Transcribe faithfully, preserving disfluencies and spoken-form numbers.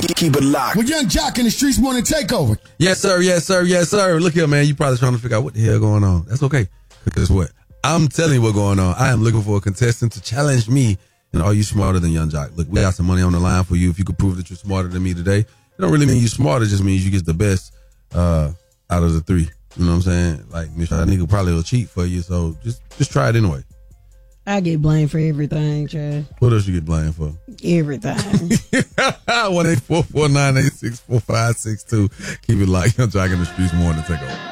Keep it locked. With Young Jock in the Streets Morning Takeover. Yes, sir. Yes, sir. Yes, sir. Look here, man. You probably trying to figure out what the hell going on. That's okay. Because what? I'm telling you what's going on. I am looking for a contestant to challenge me. And are you smarter than Young Jock? Look, we got some money on the line for you. If you could prove that you're smarter than me today, it don't really mean you're smarter. It just means you get the best uh, out of the three. You know what I'm saying? Like, Mister That nigga probably will cheat for you. So just, just try it anyway. I get blamed for everything, Chad. What else you get blamed for? Everything. one eight four four nine eight six four five six two. Keep it locked. Young Jock in the Streets Morning Takeover.